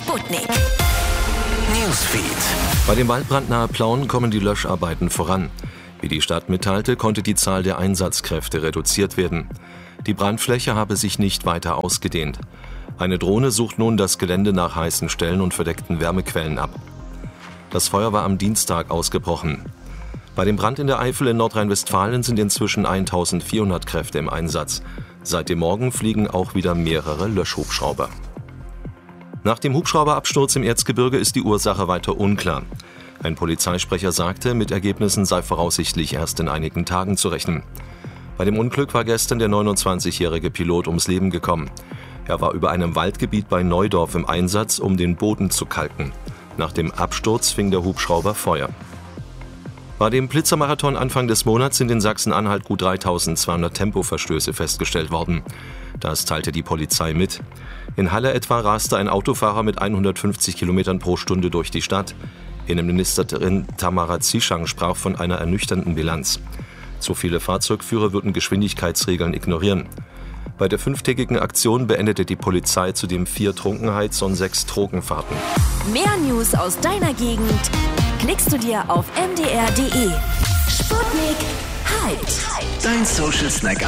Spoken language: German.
Sputnik Newsfeed. Bei dem Waldbrand nahe Plauen kommen die Löscharbeiten voran. Wie die Stadt mitteilte, konnte die Zahl der Einsatzkräfte reduziert werden. Die Brandfläche habe sich nicht weiter ausgedehnt. Eine Drohne sucht nun das Gelände nach heißen Stellen und verdeckten Wärmequellen ab. Das Feuer war am Dienstag ausgebrochen. Bei dem Brand in der Eifel in Nordrhein-Westfalen sind inzwischen 1400 Kräfte im Einsatz. Seit dem Morgen fliegen auch wieder mehrere Löschhubschrauber. Nach dem Hubschrauberabsturz im Erzgebirge ist die Ursache weiter unklar. Ein Polizeisprecher sagte, mit Ergebnissen sei voraussichtlich erst in einigen Tagen zu rechnen. Bei dem Unglück war gestern der 29-jährige Pilot ums Leben gekommen. Er war über einem Waldgebiet bei Neudorf im Einsatz, um den Boden zu kalken. Nach dem Absturz fing der Hubschrauber Feuer. Bei dem Blitzermarathon Anfang des Monats sind in Sachsen-Anhalt gut 3200 Tempoverstöße festgestellt worden. Das teilte die Polizei mit. In Halle etwa raste ein Autofahrer mit 150 Kilometern pro Stunde durch die Stadt. Innenministerin Tamara Zieschang sprach von einer ernüchternden Bilanz. Zu viele Fahrzeugführer würden Geschwindigkeitsregeln ignorieren. Bei der 5-tägigen Aktion beendete die Polizei zudem 4 Trunkenheits- und 6 Drogenfahrten. Mehr News aus deiner Gegend klickst du dir auf mdr.de. Sputnik Halt. Dein Social Snack